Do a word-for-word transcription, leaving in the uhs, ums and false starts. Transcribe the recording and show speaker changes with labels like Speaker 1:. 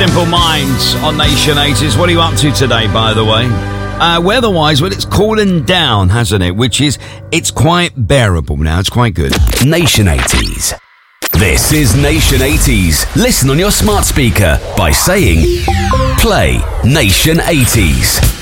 Speaker 1: Simple Minds on Nation eighties. What are you up to today, by the way? Uh, weather-wise, well, it's cooling down, hasn't it? Which is, it's quite bearable now. It's quite good.
Speaker 2: Nation eighties. This is Nation eighties. Listen on your smart speaker by saying, play Nation eighties.